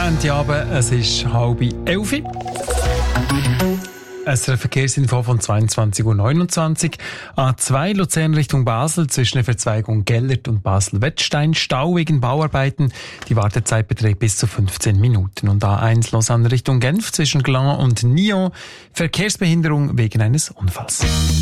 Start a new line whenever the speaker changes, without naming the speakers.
Montagabend, es ist 10:30. Es ist eine Verkehrsinfo von 22:29 Uhr. A2 Luzern Richtung Basel zwischen der Verzweigung Gellert und Basel-Wettstein. Stau wegen Bauarbeiten. Die Wartezeit beträgt bis zu 15 Minuten. Und A1 Lausanne Richtung Genf zwischen Gland und Nyon. Verkehrsbehinderung wegen eines Unfalls.